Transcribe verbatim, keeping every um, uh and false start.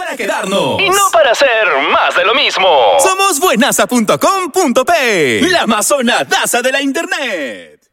para quedarnos. Y no para hacer más de lo mismo. Somos buenaza punto com punto pe, la amazonadaza de la internet.